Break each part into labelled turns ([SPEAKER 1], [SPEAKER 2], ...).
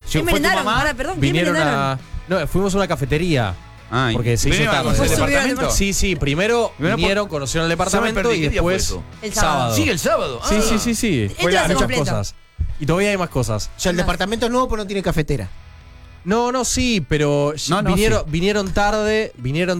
[SPEAKER 1] ¿Qué merendaron? Perdón, ¿qué merendaron?
[SPEAKER 2] No, fuimos a una cafetería. Porque se hizo tarde.
[SPEAKER 3] ¿El departamento?
[SPEAKER 2] Sí, primero vinieron, conocieron el departamento y después
[SPEAKER 1] el sábado.
[SPEAKER 3] Sí, el sábado.
[SPEAKER 2] Sí.
[SPEAKER 1] Muchas
[SPEAKER 2] cosas. Y todavía hay más cosas.
[SPEAKER 4] O sea, el departamento es nuevo, pero no tiene cafetera.
[SPEAKER 2] No, sí, pero vinieron tarde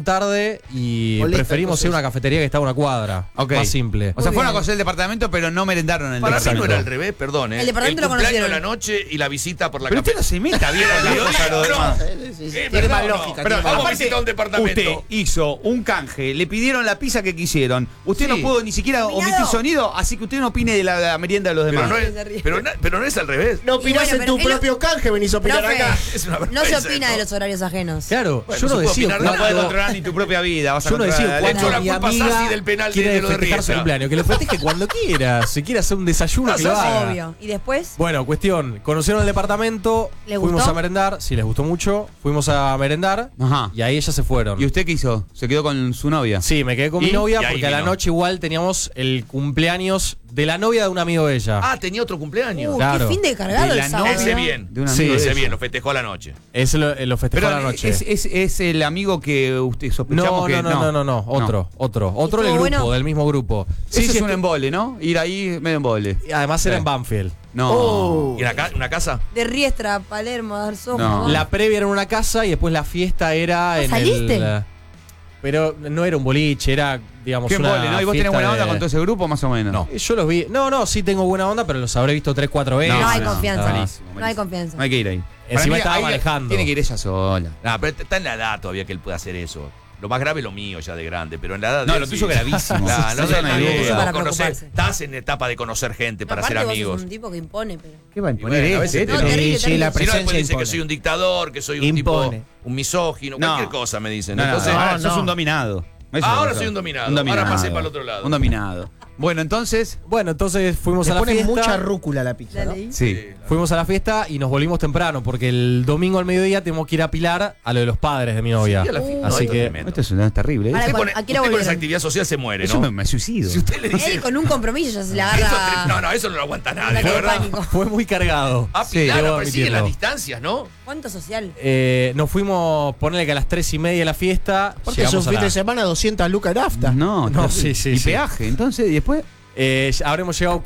[SPEAKER 2] y
[SPEAKER 4] Molesta,
[SPEAKER 2] preferimos ir a una cafetería que está a una cuadra. Más simple.
[SPEAKER 3] O sea, fueron a conocer el departamento, pero no merendaron en el
[SPEAKER 5] Para mí
[SPEAKER 3] departamento.
[SPEAKER 5] no era al revés, perdón.
[SPEAKER 1] El departamento lo
[SPEAKER 5] cumpleaños
[SPEAKER 1] conocieron.
[SPEAKER 5] de la noche y la visita por la
[SPEAKER 3] Pero usted no se meta bien a la cosa, lo demás.
[SPEAKER 4] Tiene más lógica.
[SPEAKER 3] Pero
[SPEAKER 5] Vamos a
[SPEAKER 3] aparte,
[SPEAKER 5] visitar un departamento.
[SPEAKER 3] usted hizo un canje, le pidieron la pizza que quisieron. Usted
[SPEAKER 5] Sí.
[SPEAKER 3] no pudo ni siquiera omitir sonido, así que usted no opine de la merienda de los
[SPEAKER 5] Pero
[SPEAKER 3] demás.
[SPEAKER 5] pero no es al revés.
[SPEAKER 4] No opinás
[SPEAKER 1] bueno,
[SPEAKER 4] en tu
[SPEAKER 1] pero él
[SPEAKER 4] propio canje, venís a opinar
[SPEAKER 1] Profe,
[SPEAKER 4] acá.
[SPEAKER 5] Es una
[SPEAKER 1] no se
[SPEAKER 5] vergüenza
[SPEAKER 1] opina
[SPEAKER 5] esto.
[SPEAKER 1] de los horarios ajenos.
[SPEAKER 2] Claro,
[SPEAKER 5] Bueno,
[SPEAKER 2] yo
[SPEAKER 5] no
[SPEAKER 2] no
[SPEAKER 5] se puede
[SPEAKER 2] decido
[SPEAKER 5] opinar
[SPEAKER 3] No
[SPEAKER 5] nada.
[SPEAKER 3] puedes controlar ni tu propia vida. Vas a
[SPEAKER 2] Yo no decido
[SPEAKER 3] controlar la
[SPEAKER 5] echó
[SPEAKER 2] cuándo
[SPEAKER 5] la
[SPEAKER 2] mi
[SPEAKER 5] culpa a Sassi
[SPEAKER 2] amiga
[SPEAKER 5] del penal de
[SPEAKER 2] quiere
[SPEAKER 5] lo de
[SPEAKER 2] festejar su
[SPEAKER 5] Riestra.
[SPEAKER 2] cumpleaños. Que lo festeje cuando quiera. Si quiere hacer un desayuno, que lo haga.
[SPEAKER 1] Obvio. ¿Y después?
[SPEAKER 2] Bueno, cuestión. Conocieron el departamento.
[SPEAKER 1] ¿Les
[SPEAKER 2] Fuimos
[SPEAKER 1] gustó?
[SPEAKER 2] a merendar. Sí, les gustó mucho. Fuimos a merendar.
[SPEAKER 3] Ajá.
[SPEAKER 2] Y ahí ellas se fueron.
[SPEAKER 3] ¿Y usted qué hizo? ¿Se quedó con su novia?
[SPEAKER 2] Sí, me quedé con mi
[SPEAKER 5] ¿Y?
[SPEAKER 2] novia
[SPEAKER 5] Y ahí
[SPEAKER 2] porque a la
[SPEAKER 5] vino.
[SPEAKER 2] noche igual teníamos el cumpleaños de la novia de un amigo de ella.
[SPEAKER 5] Ah, tenía otro cumpleaños.
[SPEAKER 2] Claro.
[SPEAKER 1] Qué fin de cargado
[SPEAKER 3] De
[SPEAKER 1] el
[SPEAKER 3] la
[SPEAKER 1] sábado.
[SPEAKER 5] Ese bien.
[SPEAKER 3] De un
[SPEAKER 2] Sí,
[SPEAKER 3] amigo de
[SPEAKER 5] Ese
[SPEAKER 3] ella.
[SPEAKER 5] bien, lo festejó a la noche.
[SPEAKER 2] Ese lo festejó
[SPEAKER 3] Pero
[SPEAKER 2] a la noche.
[SPEAKER 3] es el amigo que usted sospechamos que
[SPEAKER 2] No. Otro del
[SPEAKER 1] ¿Estuvo
[SPEAKER 2] grupo,
[SPEAKER 1] bueno?
[SPEAKER 2] del mismo grupo.
[SPEAKER 3] Sí, es un
[SPEAKER 2] estu-
[SPEAKER 3] embole, ¿no? Ir ahí medio embole.
[SPEAKER 2] y además era
[SPEAKER 3] Sí.
[SPEAKER 2] en Banfield.
[SPEAKER 3] No.
[SPEAKER 5] ¿Y una casa?
[SPEAKER 1] De Riestra, Palermo, Darsojo.
[SPEAKER 3] No.
[SPEAKER 2] La previa era en una casa y después la fiesta era en
[SPEAKER 1] ¿Saliste?
[SPEAKER 2] el. Pero no era un boliche, era, digamos,
[SPEAKER 3] Qué
[SPEAKER 2] una
[SPEAKER 3] embole, ¿no? ¿Y vos tenés
[SPEAKER 2] fiesta
[SPEAKER 3] buena onda
[SPEAKER 2] de-
[SPEAKER 3] con todo ese grupo, más o menos?
[SPEAKER 5] No.
[SPEAKER 2] Yo los vi. No, sí tengo buena onda, pero los habré visto 3-4 veces.
[SPEAKER 1] No hay
[SPEAKER 3] no,
[SPEAKER 1] confianza.
[SPEAKER 3] malísimo,
[SPEAKER 1] No hay confianza.
[SPEAKER 3] No hay que ir ahí.
[SPEAKER 2] Encima
[SPEAKER 3] Para mí,
[SPEAKER 2] estaba
[SPEAKER 3] ahí
[SPEAKER 2] manejando.
[SPEAKER 3] Tiene que ir ella sola.
[SPEAKER 5] No, pero está en la edad todavía que él puede hacer eso. Lo más grave es lo mío ya de grande, pero en la edad
[SPEAKER 3] No,
[SPEAKER 5] de
[SPEAKER 3] lo
[SPEAKER 5] él
[SPEAKER 3] tuyo
[SPEAKER 5] sí.
[SPEAKER 3] gravísimo.
[SPEAKER 5] Claro,
[SPEAKER 3] Eso no hay
[SPEAKER 5] sé,
[SPEAKER 3] duda.
[SPEAKER 1] Para
[SPEAKER 5] conocer,
[SPEAKER 1] preocuparse.
[SPEAKER 5] estás en etapa de conocer gente para ser
[SPEAKER 1] Aparte vos
[SPEAKER 5] amigos.
[SPEAKER 1] sos un tipo que impone, pero...
[SPEAKER 3] ¿Qué va a
[SPEAKER 5] Y
[SPEAKER 3] imponer
[SPEAKER 5] bueno, a
[SPEAKER 3] este?
[SPEAKER 5] veces
[SPEAKER 1] No, terrible,
[SPEAKER 4] Sí, la
[SPEAKER 1] terrible.
[SPEAKER 5] Si no,
[SPEAKER 4] presencia
[SPEAKER 5] después dicen
[SPEAKER 4] impone.
[SPEAKER 5] que soy un dictador, que soy un
[SPEAKER 4] Impone.
[SPEAKER 5] tipo, un misógino,
[SPEAKER 3] No.
[SPEAKER 5] cualquier cosa me dicen.
[SPEAKER 3] No, no,
[SPEAKER 5] Entonces,
[SPEAKER 3] ahora
[SPEAKER 4] no,
[SPEAKER 3] sos
[SPEAKER 4] no.
[SPEAKER 3] un dominado. Eso
[SPEAKER 5] Ahora
[SPEAKER 3] es
[SPEAKER 5] soy
[SPEAKER 3] eso.
[SPEAKER 5] un dominado. Ahora pasé para el otro lado.
[SPEAKER 3] Un dominado. Bueno, entonces.
[SPEAKER 2] Bueno, entonces fuimos
[SPEAKER 4] Le
[SPEAKER 2] a la
[SPEAKER 4] ponen
[SPEAKER 2] fiesta.
[SPEAKER 4] mucha rúcula a la pizza,
[SPEAKER 1] ¿La
[SPEAKER 4] ¿no?
[SPEAKER 1] leí?
[SPEAKER 3] Sí.
[SPEAKER 2] Fuimos a la fiesta y nos volvimos temprano porque el domingo al mediodía tenemos que ir a Pilar a lo de los padres de mi novia.
[SPEAKER 5] Sí, a la fiesta.
[SPEAKER 2] Así
[SPEAKER 5] No, esto
[SPEAKER 2] que
[SPEAKER 5] es tremendo.
[SPEAKER 3] Esto es terrible.
[SPEAKER 1] Ahora,
[SPEAKER 5] Usted
[SPEAKER 1] ¿a qué hora
[SPEAKER 5] usted con
[SPEAKER 1] volvieron?
[SPEAKER 5] esa actividad social se muere,
[SPEAKER 3] Eso
[SPEAKER 5] ¿no?
[SPEAKER 3] me suicido.
[SPEAKER 5] Si usted le dice.
[SPEAKER 1] Él con un compromiso ya se le
[SPEAKER 5] Esto es
[SPEAKER 1] agarra...
[SPEAKER 5] no, eso no lo aguanta nadie,
[SPEAKER 1] Ataque
[SPEAKER 5] la
[SPEAKER 1] de
[SPEAKER 5] verdad.
[SPEAKER 1] pánico.
[SPEAKER 2] fue muy cargado.
[SPEAKER 5] A
[SPEAKER 3] Sí,
[SPEAKER 5] Pilar
[SPEAKER 2] debo
[SPEAKER 5] persiguen las
[SPEAKER 2] admitirlo.
[SPEAKER 5] distancias, ¿no?
[SPEAKER 1] ¿Cuánto social?
[SPEAKER 2] Nos fuimos, ponerle que a las 3:30 de la fiesta.
[SPEAKER 4] Aparte es
[SPEAKER 2] llegamos
[SPEAKER 4] un
[SPEAKER 2] a
[SPEAKER 4] fin
[SPEAKER 2] la-
[SPEAKER 4] de semana 200 lucas de nafta.
[SPEAKER 3] No,
[SPEAKER 2] No,
[SPEAKER 3] terrible.
[SPEAKER 2] sí,
[SPEAKER 3] Y
[SPEAKER 2] sí.
[SPEAKER 3] peaje, entonces, y después.
[SPEAKER 2] Habremos llegado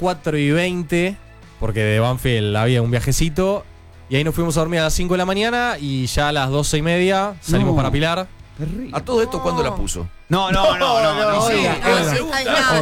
[SPEAKER 2] 4:20 porque de Banfield había un viajecito. Y ahí nos fuimos a dormir a las 5 de la mañana y ya a las 12:30 salimos
[SPEAKER 3] No.
[SPEAKER 2] para Pilar.
[SPEAKER 3] Terrible.
[SPEAKER 5] A todo esto, ¿cuándo la puso?
[SPEAKER 3] No.
[SPEAKER 4] no,
[SPEAKER 3] sí.
[SPEAKER 4] oiga,
[SPEAKER 5] la
[SPEAKER 4] oiga.
[SPEAKER 5] segunda.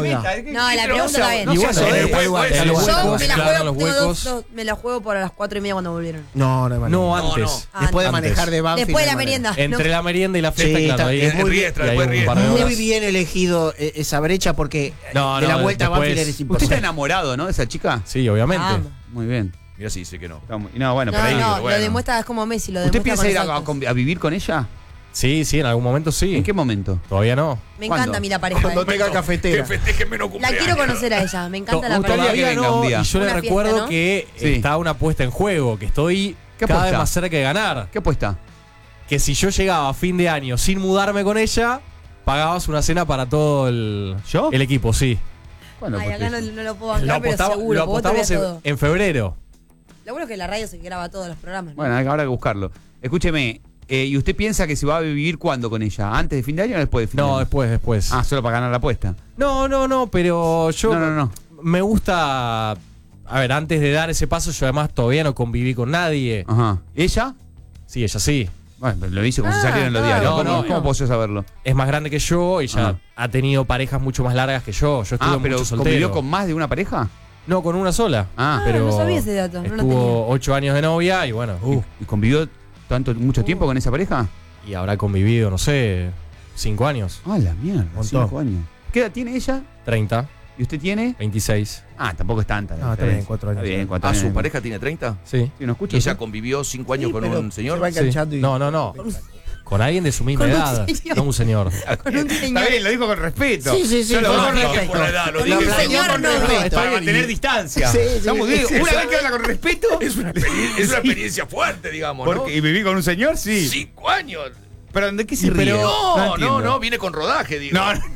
[SPEAKER 1] No, la pregunta está bien.
[SPEAKER 2] Y bueno,
[SPEAKER 5] sé,
[SPEAKER 2] en
[SPEAKER 5] puede
[SPEAKER 2] los
[SPEAKER 5] ser.
[SPEAKER 1] Yo
[SPEAKER 2] huecos,
[SPEAKER 1] me la
[SPEAKER 2] claro, en
[SPEAKER 1] juego,
[SPEAKER 2] los
[SPEAKER 1] tengo
[SPEAKER 2] huecos.
[SPEAKER 1] me la juego por a las 4:30 cuando volvieron.
[SPEAKER 4] No, no hay manera.
[SPEAKER 2] No, antes.
[SPEAKER 5] no.
[SPEAKER 4] Después de
[SPEAKER 1] Antes.
[SPEAKER 4] manejar de Banfield.
[SPEAKER 1] Después de
[SPEAKER 4] no
[SPEAKER 1] la
[SPEAKER 4] hay manera.
[SPEAKER 1] merienda.
[SPEAKER 2] Entre la merienda y la fiesta,
[SPEAKER 4] Sí,
[SPEAKER 2] claro.
[SPEAKER 4] está-
[SPEAKER 2] ahí-
[SPEAKER 4] es muy
[SPEAKER 5] En Riestra,
[SPEAKER 2] y ahí
[SPEAKER 5] después
[SPEAKER 2] un par de
[SPEAKER 5] Riestra.
[SPEAKER 4] Muy
[SPEAKER 2] horas.
[SPEAKER 4] bien elegido esa brecha porque
[SPEAKER 2] No,
[SPEAKER 4] de la
[SPEAKER 2] no,
[SPEAKER 4] vuelta a
[SPEAKER 2] después-
[SPEAKER 4] Banfield eres
[SPEAKER 3] Usted está
[SPEAKER 4] imposible.
[SPEAKER 3] enamorado, ¿no? De esa chica.
[SPEAKER 2] Sí, obviamente.
[SPEAKER 1] Ah,
[SPEAKER 3] Muy bien.
[SPEAKER 5] Mira, sí, dice que no.
[SPEAKER 3] No, bueno, por ahí.
[SPEAKER 1] no,
[SPEAKER 5] bueno.
[SPEAKER 1] lo demuestra, es como Messi, lo
[SPEAKER 3] ¿Usted
[SPEAKER 1] demuestra
[SPEAKER 3] piensa ir
[SPEAKER 1] con los actos.
[SPEAKER 3] a vivir con ella?
[SPEAKER 2] Sí, en algún momento sí.
[SPEAKER 3] ¿En qué momento?
[SPEAKER 2] Todavía no.
[SPEAKER 1] Me
[SPEAKER 3] ¿Cuándo?
[SPEAKER 1] encanta a mí la pareja.
[SPEAKER 4] Cuando tenga
[SPEAKER 5] Que
[SPEAKER 4] cafetera.
[SPEAKER 5] festejen menos
[SPEAKER 1] La
[SPEAKER 5] cumpleaños.
[SPEAKER 1] quiero conocer a ella, me encanta la
[SPEAKER 3] gustaría
[SPEAKER 1] pareja.
[SPEAKER 3] que
[SPEAKER 2] Todavía
[SPEAKER 3] venga un
[SPEAKER 2] no.
[SPEAKER 3] día.
[SPEAKER 2] Y yo le
[SPEAKER 1] Una fiesta,
[SPEAKER 2] recuerdo
[SPEAKER 1] ¿no?
[SPEAKER 2] que
[SPEAKER 3] Sí.
[SPEAKER 2] está una apuesta en juego, que estoy
[SPEAKER 3] ¿Qué
[SPEAKER 2] cada vez
[SPEAKER 3] apuesta?
[SPEAKER 2] más cerca de ganar.
[SPEAKER 3] ¿Qué apuesta?
[SPEAKER 2] Que si yo llegaba a fin de año sin mudarme con ella, pagabas una cena para todo el equipo, sí.
[SPEAKER 3] ¿Cuándo
[SPEAKER 1] Ay,
[SPEAKER 3] aposté
[SPEAKER 1] acá
[SPEAKER 3] eso?
[SPEAKER 1] no lo puedo bancar, pero seguro,
[SPEAKER 2] lo
[SPEAKER 1] porque vos te
[SPEAKER 2] apostamos
[SPEAKER 1] ves todo.
[SPEAKER 2] en febrero.
[SPEAKER 1] Lo bueno es que la radio se graba todos los programas. ¿no?
[SPEAKER 3] Bueno, habrá que buscarlo. Escúcheme, ¿y usted piensa que se va a vivir cuándo con ella? ¿Antes de fin de año o después de fin de
[SPEAKER 2] No,
[SPEAKER 3] año?
[SPEAKER 2] después.
[SPEAKER 3] Ah, solo para ganar la apuesta.
[SPEAKER 2] No, pero yo
[SPEAKER 3] No.
[SPEAKER 2] me gusta. A ver, antes de dar ese paso, yo además todavía no conviví con nadie.
[SPEAKER 3] Ajá. ¿Ella?
[SPEAKER 2] Sí, ella sí.
[SPEAKER 3] Bueno, pero lo dice como si
[SPEAKER 1] Ah,
[SPEAKER 3] saliera en los
[SPEAKER 1] claro.
[SPEAKER 3] diarios.
[SPEAKER 2] No,
[SPEAKER 3] ¿Cómo puedo yo saberlo?
[SPEAKER 2] Es más grande que yo y ya
[SPEAKER 3] Ajá.
[SPEAKER 2] ha tenido parejas mucho más largas que yo. Yo estuve
[SPEAKER 3] Pero
[SPEAKER 2] mucho soltero.
[SPEAKER 3] ¿convivió con más de una pareja?
[SPEAKER 2] No, con una sola.
[SPEAKER 3] Ah,
[SPEAKER 2] pero
[SPEAKER 1] no sabía ese dato, no lo tenía.
[SPEAKER 2] Estuvo 8 años de novia y bueno,
[SPEAKER 3] ¿Y convivió mucho tiempo con esa pareja?
[SPEAKER 2] y habrá convivido, no sé, 5 años.
[SPEAKER 3] Ah, la mierda,
[SPEAKER 4] Montón.
[SPEAKER 3] 5 años. ¿Qué edad tiene ella?
[SPEAKER 2] 30,
[SPEAKER 3] ¿Y usted tiene?
[SPEAKER 2] 26.
[SPEAKER 3] Ah, tampoco es tanta. la
[SPEAKER 4] No, está bien,
[SPEAKER 3] diferencia.
[SPEAKER 4] 4 años.
[SPEAKER 3] Está bien, 4
[SPEAKER 5] Ah,
[SPEAKER 3] años.
[SPEAKER 5] ¿su pareja tiene 30?
[SPEAKER 2] Sí.
[SPEAKER 3] ¿Sí, no escucha?
[SPEAKER 5] ¿Y ella
[SPEAKER 3] usted?
[SPEAKER 5] convivió 5 años
[SPEAKER 4] Sí,
[SPEAKER 5] con
[SPEAKER 4] pero
[SPEAKER 5] un
[SPEAKER 4] se
[SPEAKER 5] señor?
[SPEAKER 4] va enganchando y-
[SPEAKER 2] No. Con alguien de su misma
[SPEAKER 1] Con un
[SPEAKER 2] edad,
[SPEAKER 1] señor.
[SPEAKER 2] no un señor.
[SPEAKER 1] Con un
[SPEAKER 3] Está
[SPEAKER 1] señor.
[SPEAKER 3] bien, lo dijo con respeto.
[SPEAKER 4] Sí,
[SPEAKER 3] Yo lo
[SPEAKER 4] con
[SPEAKER 3] banco.
[SPEAKER 4] respeto.
[SPEAKER 5] Por la edad, lo
[SPEAKER 1] Con
[SPEAKER 5] dije.
[SPEAKER 1] un señor no.
[SPEAKER 3] Para mantener distancia.
[SPEAKER 4] Sí, sí,
[SPEAKER 3] Estamos
[SPEAKER 4] sí,
[SPEAKER 3] bien.
[SPEAKER 4] sí,
[SPEAKER 3] Una
[SPEAKER 4] sí.
[SPEAKER 3] vez que habla con respeto.
[SPEAKER 5] Es una experiencia fuerte, digamos, ¿no?
[SPEAKER 3] Porque, ¿y viví con un señor? Sí.
[SPEAKER 5] 5 años.
[SPEAKER 3] ¿Pero de qué se
[SPEAKER 2] Y
[SPEAKER 3] ríe?
[SPEAKER 2] pero-
[SPEAKER 3] entiendo.
[SPEAKER 5] No, viene con rodaje, digo.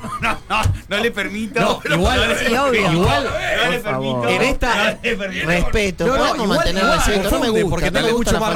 [SPEAKER 3] No le permito.
[SPEAKER 2] No, igual,
[SPEAKER 1] Sí, obvio.
[SPEAKER 2] igual,
[SPEAKER 3] No le permito.
[SPEAKER 4] favor.
[SPEAKER 2] en esta,
[SPEAKER 3] No le permito.
[SPEAKER 4] Respeto, podemos mantener respeto. No me
[SPEAKER 2] confunde,
[SPEAKER 4] gusta.
[SPEAKER 2] porque
[SPEAKER 4] no
[SPEAKER 2] tengo
[SPEAKER 4] me gusta
[SPEAKER 2] mucho
[SPEAKER 4] la
[SPEAKER 2] más